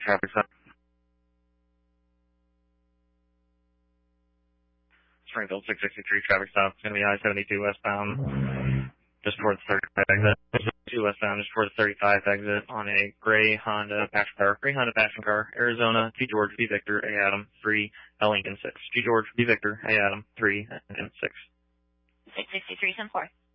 traffic stop. Springfield 663 traffic stop. It's going to be I-72 westbound, just towards 35 exit. 2 westbound, just towards 35 exit on a gray Honda passion car. Gray Honda passion car. Arizona, G George, V Victor, A Adam, 3, L Lincoln 6. G George, V Victor, A Adam, 3, Lincoln 6. 663, 10-4.